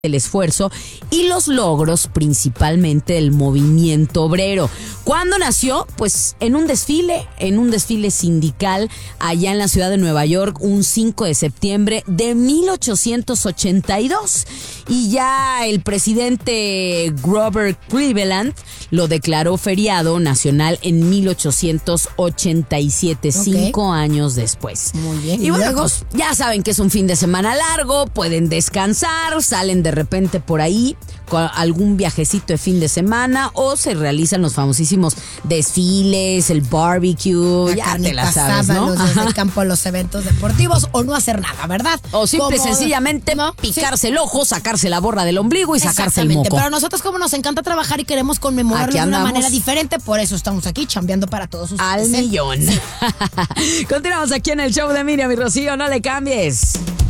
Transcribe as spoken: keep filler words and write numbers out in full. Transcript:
el esfuerzo y los logros principalmente del movimiento obrero. ¿Cuándo nació? Pues en un desfile, en un desfile sindical allá en la ciudad de Nueva York, un cinco de septiembre de mil ochocientos ochenta y dos. Y ya el presidente Grover Cleveland lo declaró feriado nacional en mil ochocientos ochenta y siete, okay. Cinco años después. Muy bien. Y, y bueno, luego, pues ya saben que es un fin de semana largo, pueden descansar, salen de repente por ahí con algún viajecito de fin de semana o se realizan los famosísimos desfiles, el barbecue, la ya te la sabes, sábados, ¿no? desde el campo a los eventos deportivos o no hacer nada, ¿verdad? O simple y como, sencillamente ¿no? picarse sí. el ojo, sacarse la borra del ombligo y sacarse el moco. Pero a nosotros como nos encanta trabajar y queremos conmemorarlo de una manera diferente, por eso estamos aquí chambeando para todos ustedes. Al millón. Sí. Continuamos aquí en el show de Miriam y Rocío, no le cambies.